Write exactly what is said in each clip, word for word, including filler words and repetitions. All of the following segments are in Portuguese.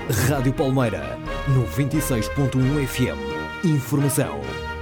Rádio Palmeira, noventa e seis ponto um F M. Informação.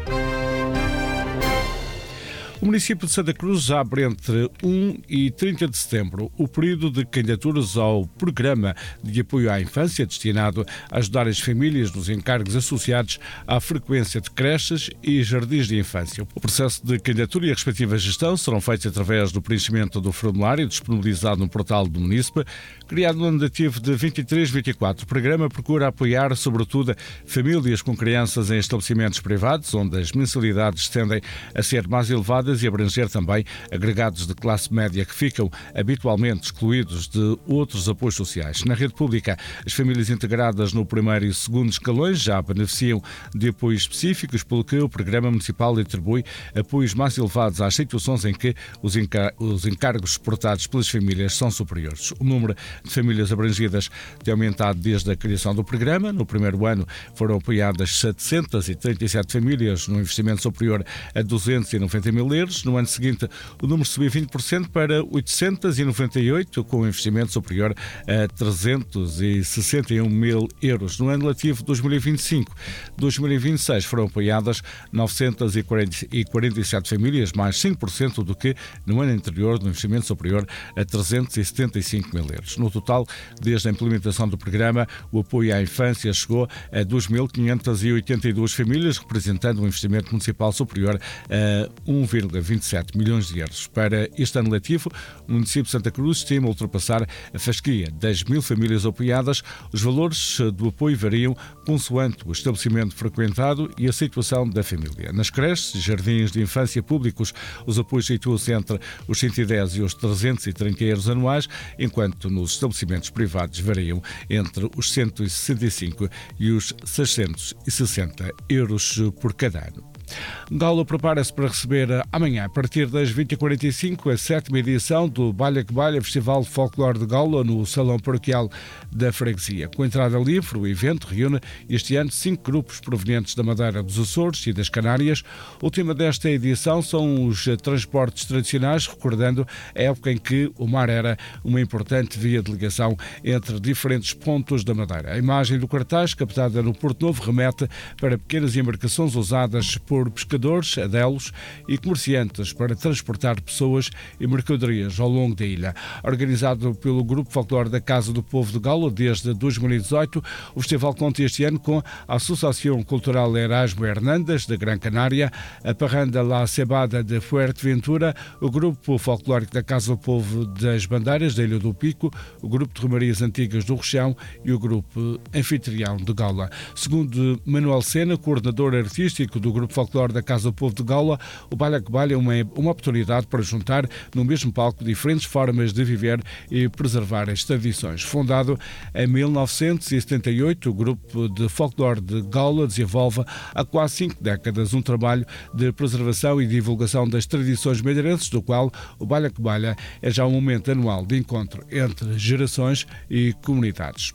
O município de Santa Cruz abre entre um e trinta de setembro o período de candidaturas ao Programa de Apoio à Infância, destinado a ajudar as famílias nos encargos associados à frequência de creches e jardins de infância. O processo de candidatura e a respectiva gestão serão feitos através do preenchimento do formulário disponibilizado no portal do município, criado no ano letivo de vinte e três vinte e quatro. O programa procura apoiar, sobretudo, famílias com crianças em estabelecimentos privados, onde as mensalidades tendem a ser mais elevadas, e abranger também agregados de classe média que ficam habitualmente excluídos de outros apoios sociais. Na rede pública, as famílias integradas no primeiro e segundo escalões já beneficiam de apoios específicos, pelo que o Programa Municipal atribui apoios mais elevados às situações em que os, encar- os encargos suportados pelas famílias são superiores. O número de famílias abrangidas tem aumentado desde a criação do programa. No primeiro ano foram apoiadas setecentas e trinta e sete famílias num investimento superior a duzentos e noventa mil euros. No ano seguinte, o número subiu vinte por cento para oitocentos e noventa e oito, com um investimento superior a trezentos e sessenta e um mil euros. No ano letivo dois mil e vinte e cinco dois mil e vinte e seis foram apoiadas novecentas e quarenta e sete famílias, mais cinco por cento do que no ano anterior, no investimento superior a trezentos e setenta e cinco mil euros. No total, desde a implementação do programa, o apoio à infância chegou a dois mil quinhentas e oitenta e duas famílias, representando um investimento municipal superior a um vírgula vinte e sete milhões de euros. Para este ano letivo, o município de Santa Cruz estima ultrapassar a fasquia das mil famílias apoiadas. Os valores do apoio variam consoante o estabelecimento frequentado e a situação da família. Nas creches e jardins de infância públicos, os apoios situam-se entre os cento e dez e os trezentos e trinta euros anuais, enquanto nos estabelecimentos privados variam entre os cento e sessenta e cinco e os seiscentos e sessenta euros por cada ano. Galo prepara-se para receber amanhã, a partir das vinte e quarenta e cinco, a sétima edição do Balha que Balha, Festival de Folclore de Galo, no Salão Paroquial da Freguesia. Com entrada livre, o evento reúne este ano cinco grupos provenientes da Madeira, dos Açores e das Canárias. O tema desta edição são os transportes tradicionais, recordando a época em que o mar era uma importante via de ligação entre diferentes pontos da Madeira. A imagem do cartaz, captada no Porto Novo, remete para pequenas embarcações usadas por pescadores, adelos e comerciantes para transportar pessoas e mercadorias ao longo da ilha. Organizado pelo Grupo Folclore da Casa do Povo de Galo desde dois mil e dezoito, o festival conta este ano com a Associação Cultural Erasmo Hernandes, da Gran Canária, a Parranda La Cebada de Fuerteventura, o Grupo Folclórico da Casa do Povo das Bandeiras, da Ilha do Pico, o Grupo de Romarias Antigas do Rochão e o Grupo Anfitrião de Gala. Segundo Manuel Sena, coordenador artístico do Grupo Folclore da Casa do Povo de Gala, o Balha que Balha é uma, uma oportunidade para juntar no mesmo palco diferentes formas de viver e preservar as tradições. Fundado em mil novecentos e setenta e oito, o Grupo de Folclore de Gala desenvolve há quase cinco décadas um trabalho de preservação e divulgação das tradições madeirenses, do qual o Balha que Balha é já um momento anual de encontro entre gerações e comunidades.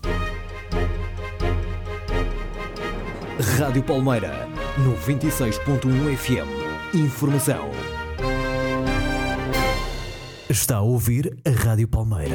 Rádio Palmeira, noventa e seis ponto um F M. Informação. Está a ouvir a Rádio Palmeira.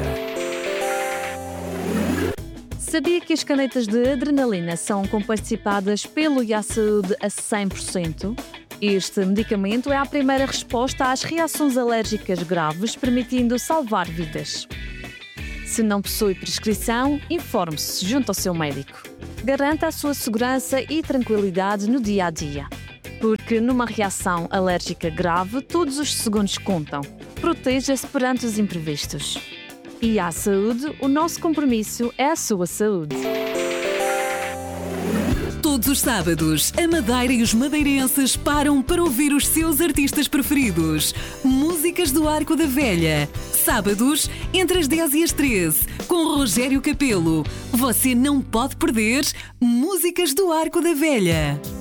Sabia que as canetas de adrenalina são comparticipadas pelo I A Saúde a cem por cento? Este medicamento é a primeira resposta às reações alérgicas graves, permitindo salvar vidas. Se não possui prescrição, informe-se junto ao seu médico. Garanta a sua segurança e tranquilidade no dia a dia. Porque numa reação alérgica grave, todos os segundos contam. Proteja-se perante os imprevistos. E à saúde, o nosso compromisso é a sua saúde. Todos os sábados, a Madeira e os madeirenses param para ouvir os seus artistas preferidos. Músicas do Arco da Velha. Sábados, entre as dez e as treze, com Rogério Capelo. Você não pode perder Músicas do Arco da Velha.